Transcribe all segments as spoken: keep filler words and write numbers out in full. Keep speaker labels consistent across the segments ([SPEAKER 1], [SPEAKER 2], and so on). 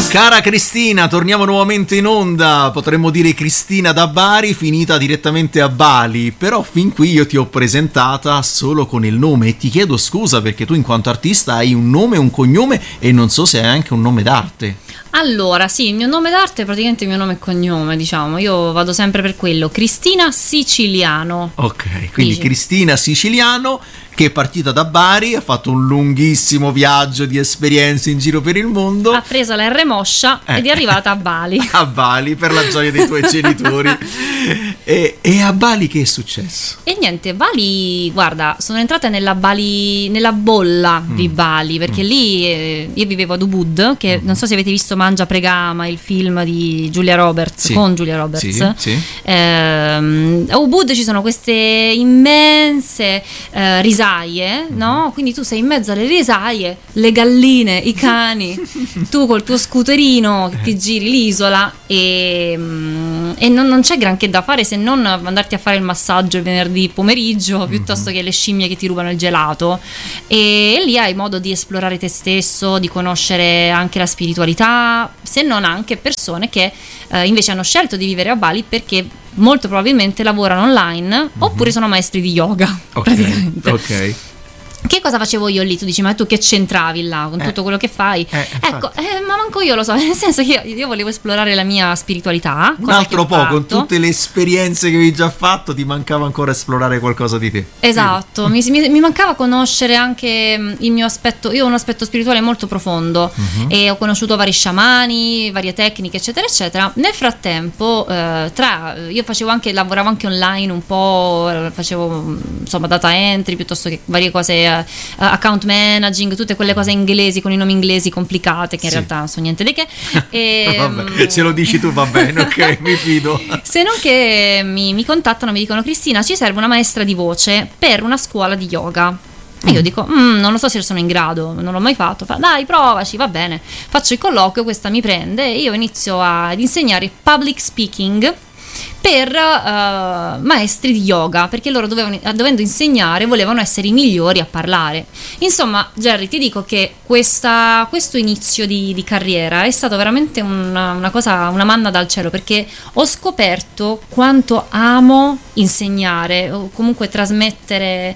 [SPEAKER 1] Cara Cristina, torniamo nuovamente in onda. Potremmo dire Cristina da Bari finita direttamente a Bali, però fin qui io ti ho presentata solo con il nome e ti chiedo scusa perché tu in quanto artista hai un nome e un cognome e non so se hai anche un nome d'arte.
[SPEAKER 2] Allora, sì, il mio nome d'arte è praticamente il mio nome e cognome, diciamo. Io vado sempre per quello, Cristina Siciliano.
[SPEAKER 1] Ok, quindi
[SPEAKER 2] Dici.
[SPEAKER 1] Cristina Siciliano, che è partita da Bari, ha fatto un lunghissimo viaggio di esperienze in giro per il mondo.
[SPEAKER 2] Ha preso la R Moscia
[SPEAKER 1] Eh.
[SPEAKER 2] ed è arrivata a Bali.
[SPEAKER 1] A Bali, per la gioia dei tuoi genitori. E, e a Bali che è successo?
[SPEAKER 2] E niente, Bali, guarda, sono entrata nella Bali, nella bolla
[SPEAKER 1] Mm.
[SPEAKER 2] di Bali, perché
[SPEAKER 1] Mm.
[SPEAKER 2] lì eh, io vivevo ad Ubud, che
[SPEAKER 1] Mm.
[SPEAKER 2] non so se avete visto Mangia Pregama, il film di Giulia Roberts,
[SPEAKER 1] Sì.
[SPEAKER 2] con Giulia Roberts.
[SPEAKER 1] Sì, sì.
[SPEAKER 2] Ehm, a Ubud ci sono queste immense eh, risaie, no? Quindi tu sei in mezzo alle risaie, le galline, i cani, tu col tuo scooterino che ti giri l'isola e, mm, e non, non c'è granché da fare se non andarti a fare il massaggio il venerdì pomeriggio piuttosto che le scimmie che ti rubano il gelato, e lì hai modo di esplorare te stesso, di conoscere anche la spiritualità, se non anche persone che eh, invece hanno scelto di vivere a Bali perché molto probabilmente lavorano online oppure sono maestri di yoga.
[SPEAKER 1] Ok,
[SPEAKER 2] praticamente.
[SPEAKER 1] ok.
[SPEAKER 2] Che cosa facevo io lì? Tu dici, ma tu che c'entravi là con
[SPEAKER 1] Eh.
[SPEAKER 2] tutto quello che fai?
[SPEAKER 1] Eh,
[SPEAKER 2] ecco, eh, ma manco io lo so, nel senso che io, io volevo esplorare la mia spiritualità.
[SPEAKER 1] Un
[SPEAKER 2] cosa
[SPEAKER 1] altro
[SPEAKER 2] che ho
[SPEAKER 1] po', con
[SPEAKER 2] fatto.
[SPEAKER 1] tutte le esperienze che avevi già fatto, ti mancava ancora esplorare qualcosa di te.
[SPEAKER 2] Esatto, mi, mi- mi mancava conoscere anche mh, il mio aspetto, io ho un aspetto spirituale molto profondo
[SPEAKER 1] Mhm.
[SPEAKER 2] e ho conosciuto vari sciamani, varie tecniche eccetera eccetera. Nel frattempo eh, tra, io facevo anche, lavoravo anche online un po', eh, facevo mh, insomma data entry piuttosto che varie cose, eh, account managing, tutte quelle cose inglesi con i nomi inglesi complicate che in
[SPEAKER 1] Sì.
[SPEAKER 2] realtà non so niente di che. E,
[SPEAKER 1] Vabbè, se lo dici tu va bene, ok, mi fido.
[SPEAKER 2] se non che mi, mi contattano, mi dicono: Cristina, ci serve una maestra di voce per una scuola di yoga. E io dico, "Mm, non lo so se sono in grado, non l'ho mai fatto." Fa, dai, provaci, va bene. Faccio il colloquio, questa mi prende e io inizio a- ad insegnare public speaking per eh, maestri di yoga, perché loro dovevano, dovendo insegnare volevano essere i migliori a parlare. Insomma, Jerry, ti dico che questa, questo inizio di, di carriera è stato veramente una, una cosa, una manna dal cielo, perché ho scoperto quanto amo insegnare o comunque trasmettere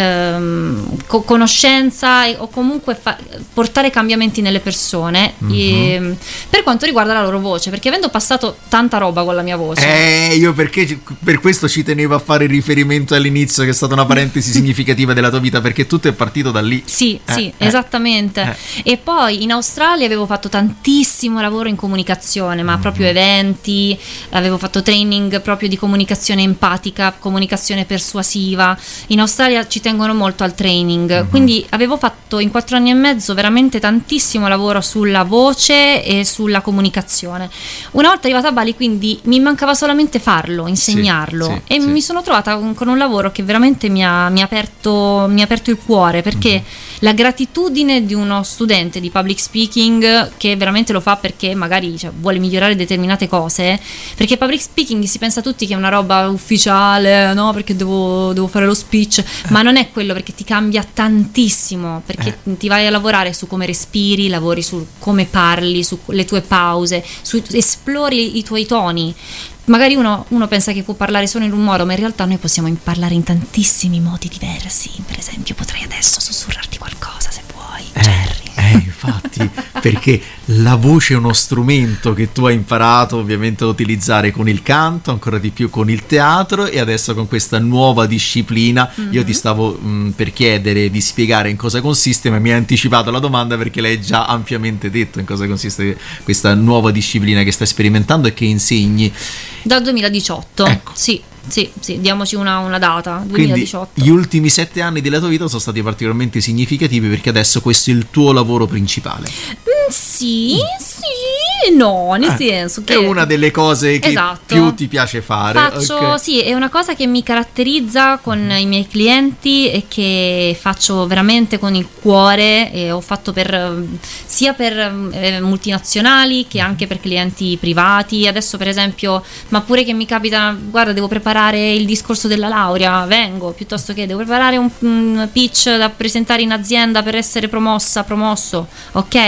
[SPEAKER 2] ehm, co- conoscenza e- o comunque fa- portare cambiamenti nelle persone, e, per quanto riguarda la loro voce, perché avendo passato tanta roba con la mia voce.
[SPEAKER 1] Eh, io perché per questo ci tenevo a fare riferimento all'inizio, che è stata una parentesi significativa della tua vita, perché tutto è partito da lì.
[SPEAKER 2] Sì,
[SPEAKER 1] Eh,
[SPEAKER 2] sì,
[SPEAKER 1] eh,
[SPEAKER 2] esattamente. E poi in Australia avevo fatto tantissimo lavoro in comunicazione, ma proprio eventi, avevo fatto training proprio di comunicazione empatica, comunicazione persuasiva. In Australia ci tengono molto al training, quindi avevo fatto in quattro anni e mezzo veramente tantissimo lavoro sulla voce e sulla comunicazione. Una volta arrivata a Bali, quindi mi mancava solamente farlo, insegnarlo,
[SPEAKER 1] sì,
[SPEAKER 2] e
[SPEAKER 1] sì.
[SPEAKER 2] mi sono trovata con, con un lavoro che veramente mi ha, mi ha aperto, mi ha aperto il cuore, perché la gratitudine di uno studente di public speaking che veramente lo fa perché magari, cioè, vuole migliorare determinate cose, perché public speaking si pensa tutti che è una roba ufficiale, no? Perché devo, devo fare lo speech, ma non è quello, perché ti cambia tantissimo, perché ti vai a lavorare su come respiri, lavori su come parli, su le tue pause, su, esplori i tuoi toni. Magari uno, uno pensa che può parlare solo in un modo, ma in realtà noi possiamo parlare in tantissimi modi diversi. Per esempio, potrei adesso sussurrarti qualcosa se vuoi, Jerry.
[SPEAKER 1] Eh, infatti, perché la voce è uno strumento che tu hai imparato ovviamente a utilizzare con il canto, ancora di più con il teatro, e adesso con questa nuova disciplina. Io ti stavo mh, per chiedere di spiegare in cosa consiste, ma mi hai anticipato la domanda perché l'hai già ampiamente detto in cosa consiste questa nuova disciplina che stai sperimentando e che insegni.
[SPEAKER 2] Dal duemiladiciotto,
[SPEAKER 1] Ecco.
[SPEAKER 2] sì, sì, sì, diamoci una, una data,
[SPEAKER 1] Quindi
[SPEAKER 2] duemiladiciotto.
[SPEAKER 1] gli ultimi sette anni della tua vita sono stati particolarmente significativi perché adesso questo è il tuo lavoro principale.
[SPEAKER 2] Mm, sì, sì e no, nel
[SPEAKER 1] Eh,
[SPEAKER 2] senso che
[SPEAKER 1] è una delle cose che
[SPEAKER 2] Esatto.
[SPEAKER 1] più ti piace fare.
[SPEAKER 2] faccio,
[SPEAKER 1] ok.
[SPEAKER 2] sì, è una cosa che mi caratterizza con i miei clienti e che faccio veramente con il cuore, e ho fatto per eh, sia per eh, multinazionali che anche per clienti privati. Adesso per esempio, ma pure che mi capita, guarda, devo preparare il discorso della laurea, vengo, piuttosto che devo preparare un, un pitch da presentare in azienda per essere promossa, promosso, ok, mi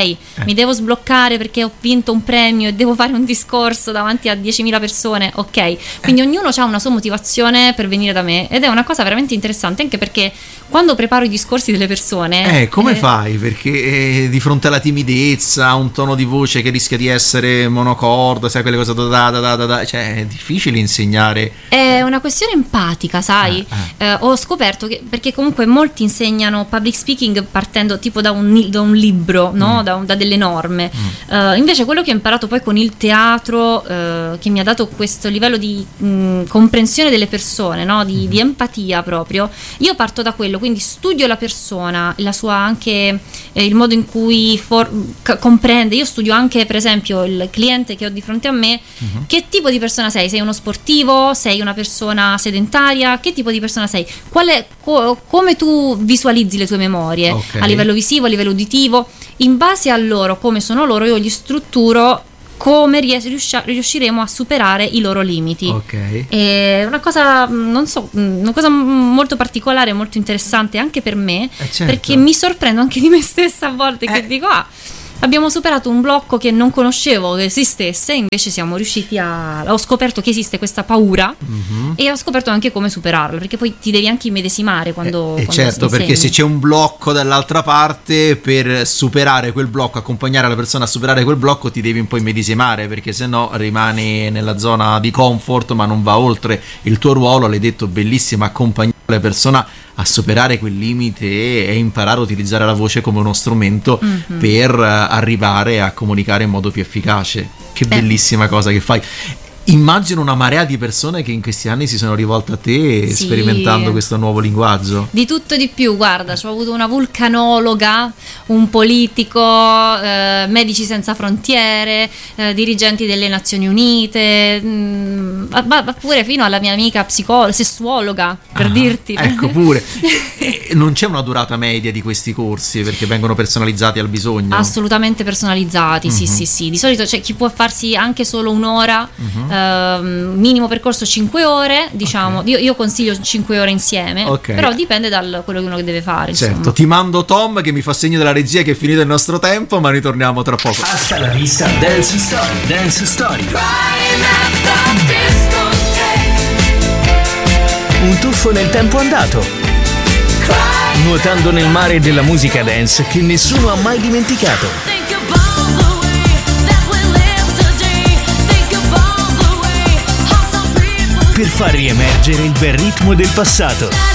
[SPEAKER 2] mi devo sbloccare perché ho vinto un premio e devo fare un discorso davanti a diecimila persone, ok, quindi eh. ognuno ha una sua motivazione per venire da me, ed è una cosa veramente interessante, anche perché quando preparo i discorsi delle persone
[SPEAKER 1] eh come
[SPEAKER 2] eh,
[SPEAKER 1] fai? Perché eh, di fronte alla timidezza, un tono di voce che rischia di essere monocordo, sai, quelle cose da da da da, da cioè è difficile insegnare.
[SPEAKER 2] È una questione empatica, sai. eh, eh. Eh, ho scoperto che, perché comunque molti insegnano public speaking partendo tipo da un, da un libro, no? Mm. da, un, da delle norme, mm. uh, invece quello che ho imparato poi con il teatro, uh, che mi ha dato questo livello di mh, comprensione delle persone, no? di, mm. di empatia proprio, io parto da quello, quindi studio la persona, la sua anche eh, il modo in cui for- c- comprende. Io studio anche per esempio il cliente che ho di fronte a me, mm-hmm. che tipo di persona sei? Sei uno sportivo? Sei una persona sedentaria? Che tipo di persona sei? Qual è, co- come tu visualizzi le tue memorie, okay. a livello visivo, a livello uditivo? In base a loro, come sono loro, io gli strutturo come riusci- riusciremo a superare i loro limiti.
[SPEAKER 1] Ok.
[SPEAKER 2] È una cosa, non so, una cosa molto particolare, molto interessante anche per me,
[SPEAKER 1] eh certo.
[SPEAKER 2] perché mi sorprendo anche di me stessa a volte, eh. che dico, ah, abbiamo superato un blocco che non conoscevo che esistesse, invece siamo riusciti a... ho scoperto che esiste questa paura, mm-hmm. e ho scoperto anche come superarla, perché poi ti devi anche immedesimare quando...
[SPEAKER 1] Eh,
[SPEAKER 2] quando
[SPEAKER 1] certo,
[SPEAKER 2] insegni.
[SPEAKER 1] perché se c'è un blocco dall'altra parte, per superare quel blocco, accompagnare la persona a superare quel blocco, ti devi un po' immedesimare, perché se no rimani nella zona di comfort ma non va oltre il tuo ruolo. L'hai detto, bellissimo, accompagnare la persona a superare quel limite e imparare a utilizzare la voce come uno strumento, mm-hmm. per arrivare a comunicare in modo più efficace. Che bellissima eh. cosa che fai. Immagino una marea di persone che in questi anni si sono rivolte a te, sì. sperimentando questo nuovo linguaggio.
[SPEAKER 2] Di tutto e di più, guarda, ho avuto una vulcanologa, un politico, eh, Medici Senza Frontiere, eh, dirigenti delle Nazioni Unite, mh, ma, ma pure fino alla mia amica psicologa, sessuologa, per ah, dirti.
[SPEAKER 1] Ecco, pure. E non c'è una durata media di questi corsi, perché vengono personalizzati al bisogno?
[SPEAKER 2] Assolutamente personalizzati, mm-hmm. sì, sì, sì. Di solito c'è chi può farsi anche solo un'ora, mm-hmm. Uh, minimo percorso cinque ore, diciamo. Okay. Io, io consiglio cinque ore insieme, okay. però dipende da quello che uno deve fare.
[SPEAKER 1] Certo,
[SPEAKER 2] insomma.
[SPEAKER 1] Ti mando Tom che mi fa segno della regia che è finito il nostro tempo, ma ritorniamo tra poco.
[SPEAKER 3] Hasta la vista, Dance Story. Dance Story. Un tuffo nel tempo andato, nuotando nel mare della musica dance che nessuno ha mai dimenticato. Per far riemergere il bel ritmo del passato.